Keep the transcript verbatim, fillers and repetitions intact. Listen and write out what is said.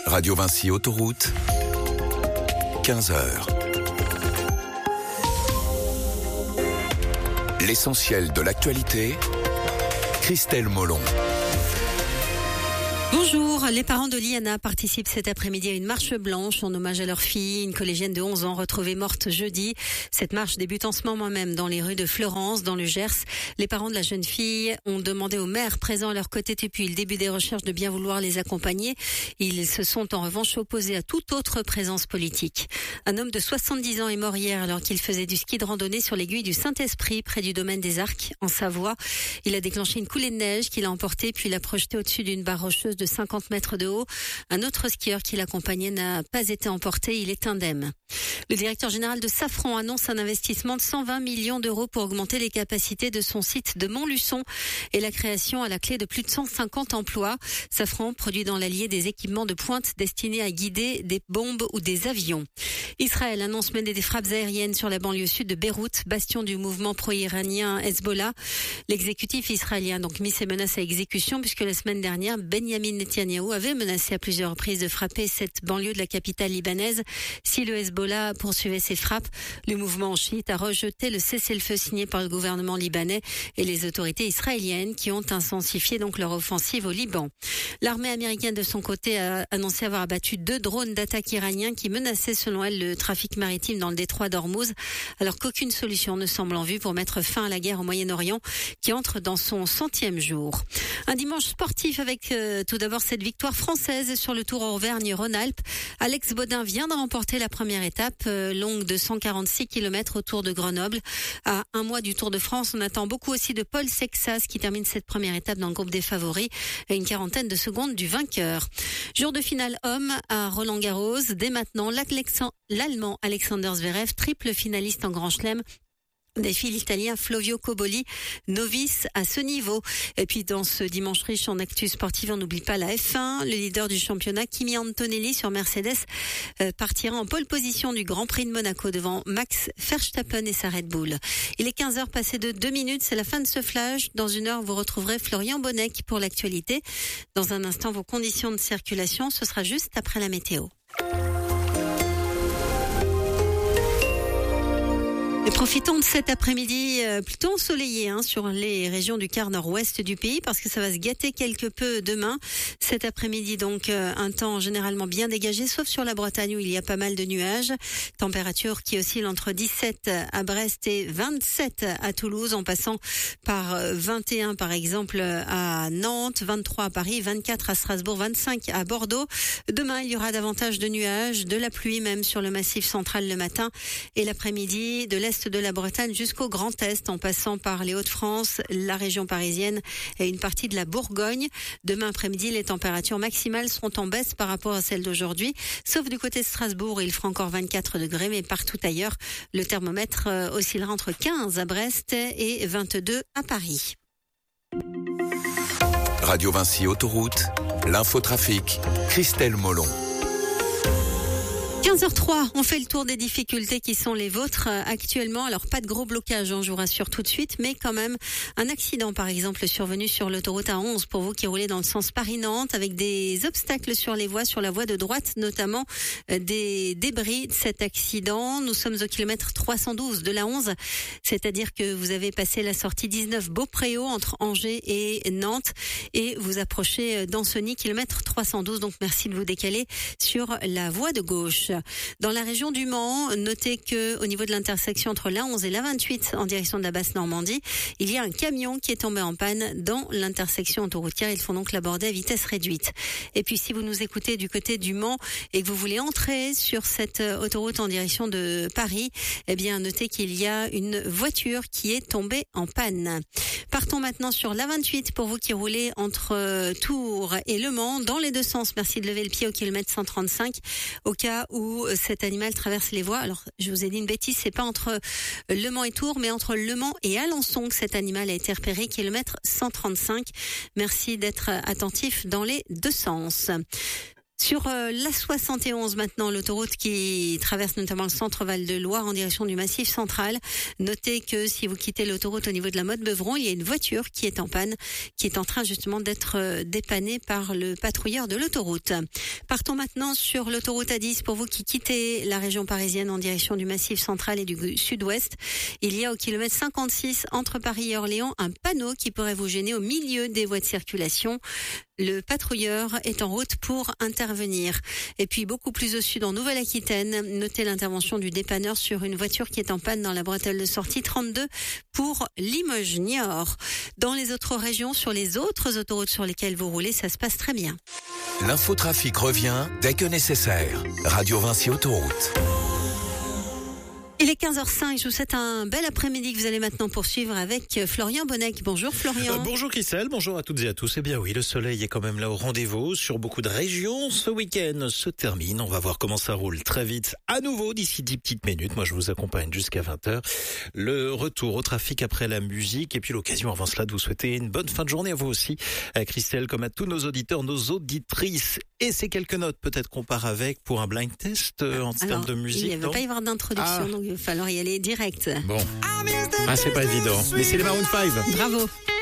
Radio Vinci Autoroute, quinze heures. L'essentiel de l'actualité, Christelle Molon. Bonjour, les parents de Liana participent cet après-midi à une marche blanche en hommage à leur fille, une collégienne de onze ans retrouvée morte jeudi. Cette marche débute en ce moment même dans les rues de Fleurance, dans le Gers. Les parents de la jeune fille ont demandé aux maires présents à leur côté depuis le début des recherches de bien vouloir les accompagner. Ils se sont en revanche opposés à toute autre présence politique. Un homme de soixante-dix ans est mort hier alors qu'il faisait du ski de randonnée sur l'aiguille du Saint-Esprit près du domaine des Arcs, en Savoie. Il a déclenché une coulée de neige qu'il a emportée puis l'a projetée au-dessus d'une barre rocheuse de cinquante mètres de haut. Un autre skieur qui l'accompagnait n'a pas été emporté, il est indemne. Le directeur général de Safran annonce un investissement de cent vingt millions d'euros pour augmenter les capacités de son site de Montluçon et la création à la clé de plus de cent cinquante emplois. Safran produit dans l'Allier des équipements de pointe destinés à guider des bombes ou des avions. Israël annonce mener des frappes aériennes sur la banlieue sud de Beyrouth, bastion du mouvement pro-iranien Hezbollah. L'exécutif israélien a donc mis ses menaces à exécution puisque la semaine dernière, Benjamin Netanyahou avait menacé à plusieurs reprises de frapper cette banlieue de la capitale libanaise si le Hezbollah poursuivait ses frappes. Le mouvement chiite a rejeté le cessez-le-feu signé par le gouvernement libanais et les autorités israéliennes qui ont intensifié donc leur offensive au Liban. L'armée américaine de son côté a annoncé avoir abattu deux drones d'attaque iraniens qui menaçaient selon elle le trafic maritime dans le détroit d'Ormuz, alors qu'aucune solution ne semble en vue pour mettre fin à la guerre au Moyen-Orient qui entre dans son centième jour. Un dimanche sportif avec euh, tout d'abord cette victoire française sur le Tour Auvergne-Rhône-Alpes. Alex Bodin vient de remporter la première étape, euh, longue de cent quarante-six kilomètres autour de Grenoble. À un mois du Tour de France, on attend beaucoup aussi de Paul Sexas qui termine cette première étape dans le groupe des favoris à une quarantaine de secondes du vainqueur. Jour de finale homme à Roland-Garros. Dès maintenant, l'Allemand Alexander Zverev, triple finaliste en Grand Chelem, défie l'Italien Flavio Cobolli, novice à ce niveau. Et puis dans ce dimanche riche en actu sportive, on n'oublie pas la F un. Le leader du championnat, Kimi Antonelli sur Mercedes, euh, partira en pole position du Grand Prix de Monaco devant Max Verstappen et sa Red Bull. Il est quinze heures passées de deux minutes, c'est la fin de ce flash. Dans une heure, vous retrouverez Florian Bonnec pour l'actualité. Dans un instant, vos conditions de circulation, ce sera juste après la météo. Et profitons de cet après-midi euh, plutôt ensoleillé hein, sur les régions du quart nord-ouest du pays parce que ça va se gâter quelque peu demain. Cet après-midi donc euh, un temps généralement bien dégagé sauf sur la Bretagne où il y a pas mal de nuages. Température qui oscille entre dix-sept à Brest et vingt-sept à Toulouse en passant par vingt et un par exemple à Nantes, vingt-trois à Paris, vingt-quatre à Strasbourg, vingt-cinq à Bordeaux. Demain il y aura davantage de nuages, de la pluie même sur le massif central le matin et l'après-midi de l'est de la Bretagne jusqu'au Grand Est en passant par les Hauts-de-France, la région parisienne et une partie de la Bourgogne. Demain après-midi, les températures maximales seront en baisse par rapport à celles d'aujourd'hui, sauf du côté de Strasbourg, il fera encore vingt-quatre degrés, mais partout ailleurs, le thermomètre oscillera entre quinze à Brest et vingt-deux à Paris. Radio Vinci Autoroute, l'infotrafic, Christelle Molon. quinze heures trois, on fait le tour des difficultés qui sont les vôtres actuellement. Alors pas de gros blocage, hein, je vous rassure tout de suite, mais quand même un accident par exemple survenu sur l'autoroute A onze pour vous qui roulez dans le sens Paris-Nantes avec des obstacles sur les voies, sur la voie de droite notamment, euh, des débris de cet accident. Nous sommes au kilomètre trois cent douze de la onze, c'est-à-dire que vous avez passé la sortie dix-neuf Beaupréau entre Angers et Nantes et vous approchez d'Ancenis, kilomètre trois cent douze, donc merci de vous décaler sur la voie de gauche. Dans la région du Mans, notez que au niveau de l'intersection entre l'A onze et l'A vingt-huit en direction de la Basse-Normandie, il y a un camion qui est tombé en panne dans l'intersection autoroutière. Ils font donc l'aborder à vitesse réduite. Et puis si vous nous écoutez du côté du Mans et que vous voulez entrer sur cette autoroute en direction de Paris, eh bien notez qu'il y a une voiture qui est tombée en panne. Partons maintenant sur l'A vingt-huit pour vous qui roulez entre Tours et Le Mans dans les deux sens. Merci de lever le pied au kilomètre cent trente-cinq au cas où cet animal traverse les voies. Alors, je vous ai dit une bêtise, c'est pas entre Le Mans et Tours, mais entre Le Mans et Alençon que cet animal a été repéré, kilomètre cent trente-cinq. Merci d'être attentif dans les deux sens. Sur euh, l'A soixante et onze maintenant, l'autoroute qui traverse notamment le centre Val-de-Loire en direction du Massif central. Notez que si vous quittez l'autoroute au niveau de la Motte-Beuvron, il y a une voiture qui est en panne, qui est en train justement d'être euh, dépannée par le patrouilleur de l'autoroute. Partons maintenant sur l'autoroute A dix pour vous qui quittez la région parisienne en direction du Massif central et du sud-ouest. Il y a au kilomètre cinquante-six entre Paris et Orléans un panneau qui pourrait vous gêner au milieu des voies de circulation. Le patrouilleur est en route pour intervenir. Et puis beaucoup plus au sud, en Nouvelle-Aquitaine, notez l'intervention du dépanneur sur une voiture qui est en panne dans la bretelle de sortie trente-deux pour Limoges-Niort. Dans les autres régions, sur les autres autoroutes sur lesquelles vous roulez, ça se passe très bien. L'infotrafic revient dès que nécessaire. Radio Vinci Autoroute. Il est quinze heures cinq, je vous souhaite un bel après-midi que vous allez maintenant poursuivre avec Florian Bonnec. Bonjour Florian. Euh, bonjour Christelle, bonjour à toutes et à tous. Eh bien oui, le soleil est quand même là au rendez-vous sur beaucoup de régions. Ce week-end se termine, on va voir comment ça roule très vite à nouveau d'ici dix petites minutes. Moi je vous accompagne jusqu'à vingt heures. Le retour au trafic après la musique et puis l'occasion avant cela de vous souhaiter une bonne fin de journée à vous aussi. À Christelle, comme à tous nos auditeurs, nos auditrices. Et ces quelques notes peut-être qu'on part avec pour un blind test euh, en termes de musique. Il ne va pas y avoir d'introduction, ah. donc il va falloir y aller direct. Bon, ah, c'est pas évident. Mais c'est les Maroon five. Bravo.